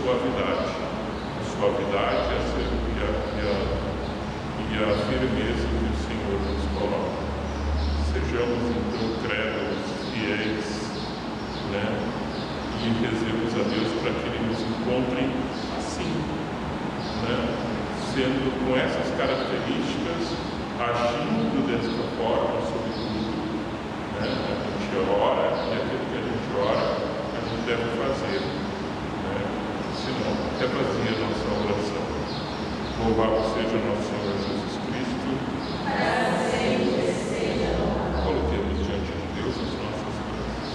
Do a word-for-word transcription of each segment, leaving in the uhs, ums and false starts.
suavidade. A suavidade e a, e a, e a firmeza que o Senhor nos coloca. Sejamos então crédulos, fiéis, né? E rezemos a Deus para que Ele nos encontre assim, né? Sendo com essas características, agindo desta forma, sobretudo, né? A gente ora e aquilo que a gente ora, a gente deve fazer, né? Senão, é vazia a nossa oração. Louvado seja nosso Senhor Jesus Cristo. Para sempre seja louvado. Coloquemos diante de Deus as nossas graças.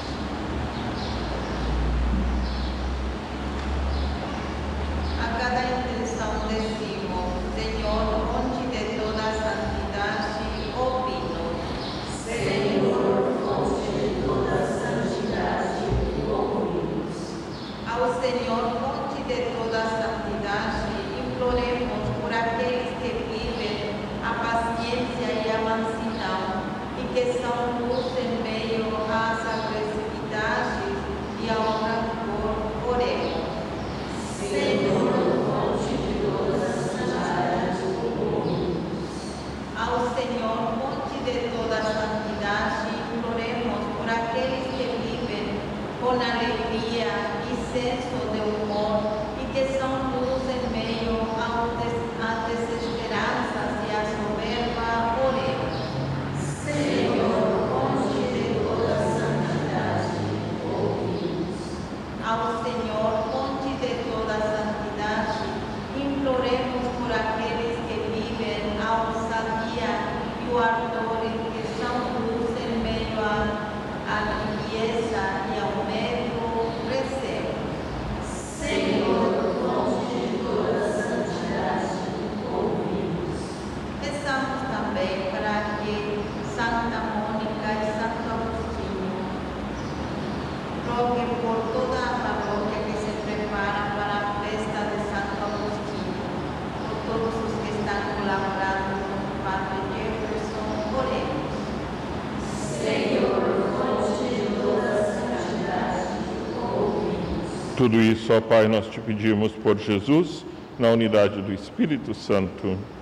A cada intenção decimos, Senhor, fonte de toda a santidade, ouvi-nos. Senhor, fonte de toda a santidade, ouvi-nos. Ao Senhor, fonte de toda a santidade, imploremos por aqueles que vivem a paciência e a mansidão e que são luz em meio às agressividades e ao rancor. Oremos. Senhor, fonte de toda a santidade, ouvi-nos. Ao Senhor, fonte de toda a santidade, imploremos por aqueles que vivem com alegria e senso de humor e que são luz em meio às desesperanças e à soberba. Oremos. Senhor, fonte de toda a santidade, ouvi-nos. Ao Senhor, fonte de toda a santidade, imploremos por aqueles que vivem a ousadia e o ardor e que são luz em meio à, à tibieza e ao medo. Recebemos. Senhor, fonte de toda a santidade, ouvi-nos. Rezamos também para que Santa Mônica e Santo Agostinho roguem por toda a paróquia que se prepara para a festa de Santo Agostinho, por todos os que estão colaborando com o Padre Jefferson. Oremos. Senhor, fonte de toda a santidade, ouvi-nos. Tudo isso, ó Pai, nós te pedimos por Jesus, na unidade do Espírito Santo.